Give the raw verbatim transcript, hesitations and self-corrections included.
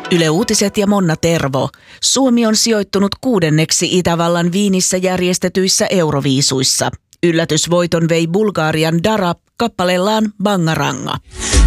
Yle Uutiset ja Monna Tervo. Suomi on sijoittunut kuudenneksi Itävallan Viinissä järjestetyissä Euroviisuissa. Yllätysvoiton vei Bulgarian Dara kappaleellaan Bangaranga.